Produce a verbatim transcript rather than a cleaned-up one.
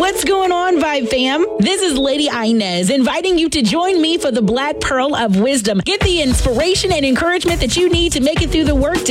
What's going on, Vibe fam? This is Lady Inez inviting you to join me for the Black Pearl of Wisdom. Get the inspiration and encouragement that you need to make it through the workday.